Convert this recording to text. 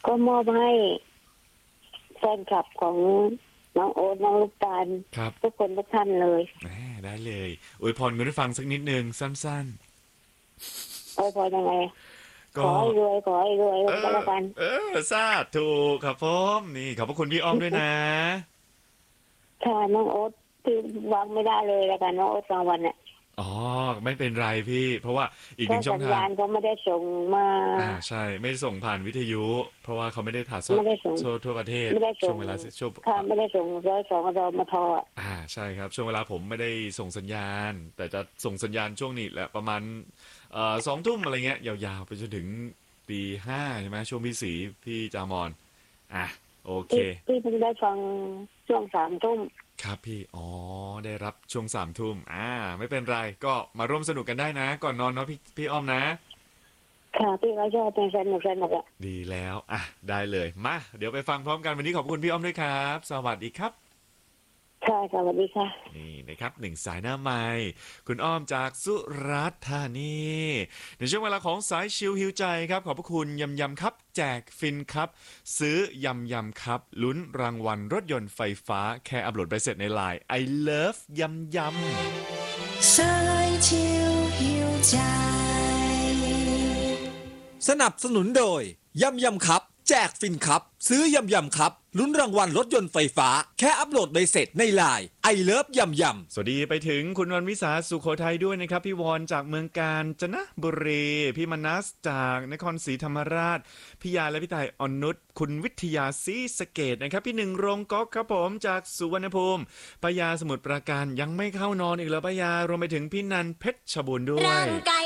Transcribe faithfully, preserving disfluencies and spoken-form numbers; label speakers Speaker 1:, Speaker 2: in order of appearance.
Speaker 1: ก็มอบให้แฟนคลับของน้องโอ๊ตน้องลูกตาลทุกคนทุกท่านเลย
Speaker 2: ได้เลยอวยพรคุณผู้ฟังสักนิดนึงสั้น
Speaker 1: ๆอวยพรยังไงขอให้รวยขอให้รวยก็แล้วกัน
Speaker 2: เออทราบถูกครับผมนี่ขอบพระคุณพี่อ้อมด้วยนะ
Speaker 1: ค่ะน้องโอ๊ตที่วางไม่ได้เลยแล้วกันน้องโอ๊ตกลางวันเนี่ย
Speaker 2: อ๋อไม่เป็นไรพี่เพราะว่าอีกหนึ่งช่องทางสัญญาณ
Speaker 1: เขาไม่ได้ส่งมา
Speaker 2: อ่าใช่ไม่ได้ส่งผ่านวิทยุเพราะว่าเขาไม่ได้ถ่ายทอดทั่วประเทศช่วงเวลาช่วง
Speaker 1: ค่ะไม่ได้ส่งร้อยสองรอมาทอ
Speaker 2: อ่าใช่ครับช่วงเวลาผมไม่ได้ส่งสัญญาณแต่จะส่งสัญญาณช่วงนี้แหละประมาณเอ่อสองทุ่มอะไรเงี้ยยาวๆไปจนถึงตีห้าใช่ไหมช่วงพี่สีพี่จามอนอ่ะโอเค
Speaker 1: พี่เพิ่งได้ฟังช่วงสามทุ่ม
Speaker 2: ครับพี่อ๋อได้รับช่วงสามทุ่มอ่าไม่เป็นไรก็มาร่วมสนุกกันได้นะก่อนนอนเนาะพี่พี่อ้อมนะ
Speaker 1: ค่ะพี่ก็ชอบเป็นสนุกสนุกอ่ะ
Speaker 2: ดีแล้วอ่ะได้เลยมาเดี๋ยวไปฟังพร้อมกันวันนี้ขอบคุณพี่อ้อมด้วยครับสวัสดีครับ
Speaker 1: ค่ะสวัสดีค่ะ
Speaker 2: นี่นะครับหนึ่งสายหน้าไมค์คุณอ้อมจากสุราษฎร์ธานีในช่วงเวลาของสายชิลฮิวใจครับขอบพระคุณยำยำครับแจกฟินครับซื้อยำยำครับลุ้นรางวัลรถยนต์ไฟฟ้าแค่อัปโหลดใบเสร็จในไลน์ I love ยำยำ
Speaker 3: สายชิลฮิวใจ
Speaker 4: สนับสนุนโดยยำยำครับแจกฟินครับซื้อยำยำครับลุ้นรางวัลรถยนต์ไฟฟ้าแค่อัปโหลดใบเสร็จในไลน์ไอเลิฟยำยำ
Speaker 2: สวัสดีไปถึงคุณวันวิสาสุโขทัยด้วยนะครับพี่วอนจากเมืองกาญจนบุรีพี่มนัสจากนครศรีธรรมราชพี่ยาและพี่ไต่อนุชคุณวิทยาศรีสเกตนะครับพี่หนึ่งโรงก๊อกครับผมจากสุวรรณภูมิปยาสมุทรปราการยังไม่เข้านอนอีกแล้วปยารวมไปถึงพี่นันเพชรชบูรณ์ด้วย